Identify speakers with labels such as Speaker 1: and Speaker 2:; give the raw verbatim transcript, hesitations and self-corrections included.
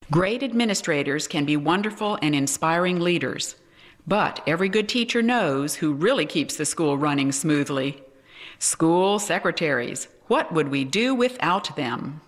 Speaker 1: Great administrators can be wonderful and inspiring leaders, but every good teacher knows who really keeps the school running smoothly. School secretaries. What would we do without them?